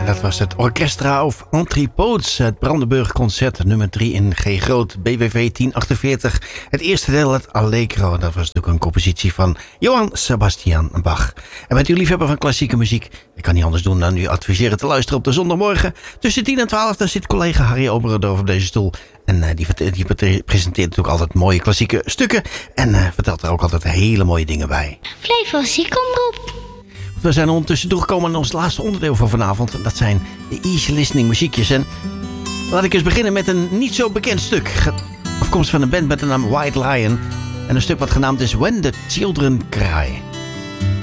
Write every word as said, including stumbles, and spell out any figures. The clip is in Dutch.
Dat was het Orchestra of Entrepots, het Brandenburg Concert nummer drie in G groot, B W V tien achtenveertig. Het eerste deel, het Allegro, dat was natuurlijk een compositie van Johann Sebastian Bach. En bent u liefhebber van klassieke muziek? Ik kan niet anders doen dan u adviseren te luisteren op de zondagmorgen. Tussen tien en twaalf, dan zit collega Harry Oberendorf op deze stoel. En uh, die, die presenteert natuurlijk altijd mooie klassieke stukken. En uh, vertelt er ook altijd hele mooie dingen bij. Flevo ziekomroep. We zijn ondertussen doorgekomen aan ons laatste onderdeel van vanavond. Dat zijn de easy listening muziekjes. En laat ik eens beginnen met een niet zo bekend stuk. Afkomstig van een band met de naam White Lion. En een stuk wat genaamd is When the Children Cry.